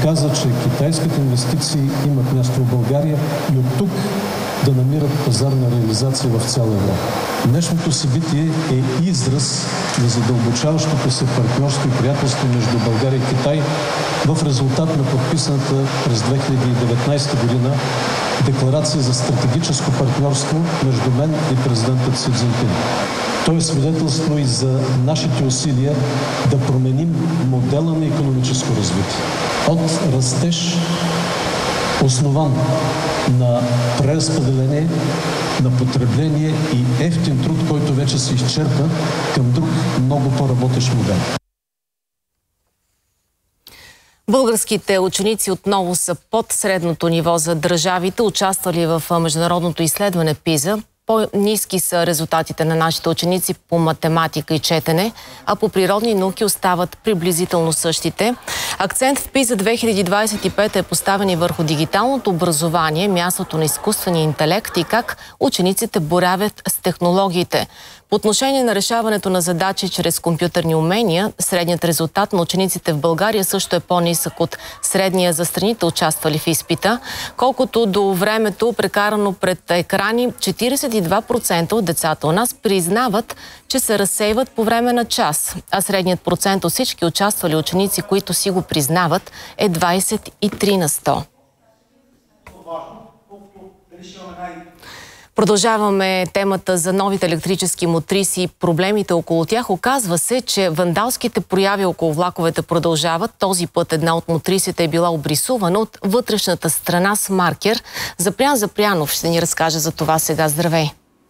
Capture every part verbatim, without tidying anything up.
показа, че китайските инвестиции имат място в България и от тук да намират пазарна реализация в цяла Европа. Днешното събитие е израз на задълбочаващото се партньорство и приятелство между България и Китай в резултат на подписаната през две хиляди и деветнадесета година декларация за стратегическо партньорство между мен и президента Си Цзинпин. То е свидетелство и за нашите усилия да променим модела на икономическо развитие. От растеж, основан на преразпределение, на потребление и евтин труд, който вече се изчерпа, към друг много по-работещ модел. Българските ученици отново са под средното ниво за държавите, участвали в международното изследване ПИЗа. По-ниски са резултатите на нашите ученици по математика и четене, а по природни науки остават приблизително същите. Акцент в ПИЗа две хиляди двадесет и пета е поставен и върху дигиталното образование, мястото на изкуствения интелект и как учениците боравят с технологиите. По отношение на решаването на задачи чрез компютърни умения, средният резултат на учениците в България също е по-нисък от средния за страните, участвали в изпита. Колкото до времето, прекарано пред екрани, четиридесет и два процента от децата у нас признават, че се разсейват по време на час, а средният процент от всички участвали ученици, които си го признават, е двадесет и три на сто. Продължаваме темата за новите електрически мотриси и проблемите около тях. Оказва се, че вандалските прояви около влаковете продължават. Този път една от мотрисите е била обрисувана от вътрешната страна с маркер. Запрян Запрянов ще ни разкаже за това сега. Здравей!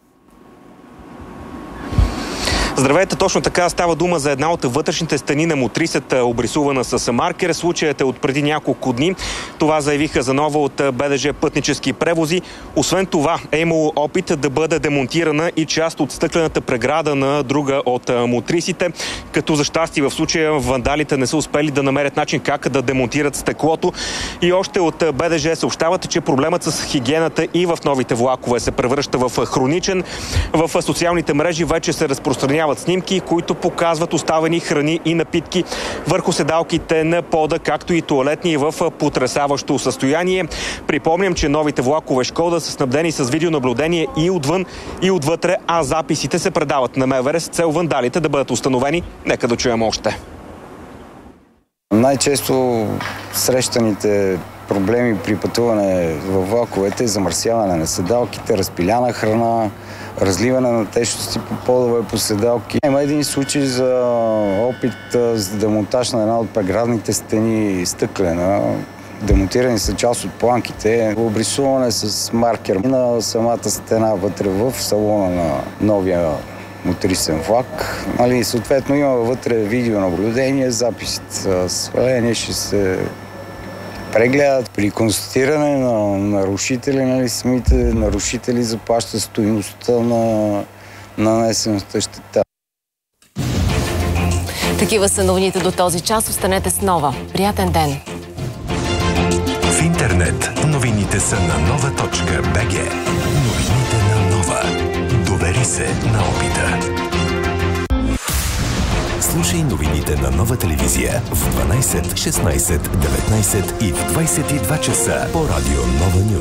Здравейте, точно така става дума за една от вътрешните стени на мотрисата, обрисувана с маркер. Случаят е от преди няколко дни. Това заявиха за нова от БДЖ Пътнически превози. Освен това е имало опит да бъде демонтирана и част от стъклената преграда на друга от мотрисите, като за щастие в случая вандалите не са успели да намерят начин как да демонтират стъклото. И още от БДЖ съобщават, че проблемът с хигиената и в новите влакове се превръща в хроничен. В социалните мрежи вече се разпространяват снимки, които показват оставени храни и напитки върху седалките на пода, както и тоалетни в потресаващо състояние. Припомням, че новите влакове Шкода са снабдени с видеонаблюдение и отвън, и отвътре, а записите се предават на МВР с цел вандалите да бъдат установени. Нека да чуем още. Най-често срещаните проблеми при пътуване във влаковете е замърсяване на седалките, разпиляна храна, разливане на течности по подове, по седалки. Има един случай за опит за демонтаж на една от преградните стени стъклена. Демонтирани са част от планките, обрисуване с маркер на самата стена вътре в салона на новия мотрисен влак. Нали, съответно има вътре видеонаблюдение, записите за сваление ще се прегледат. При констатиране на нарушители, нали, самите нарушители заплащат стойността на нанесената щета. Такива са новините до този час. Останете с Нова. Приятен ден! В интернет новините са на нова точка бг. Новините на Нова. Довери се на опита. Слушай новините на Нова телевизия в дванадесет, шестнадесет, деветнадесет и в двадесет и два часа по радио Нова Нюз.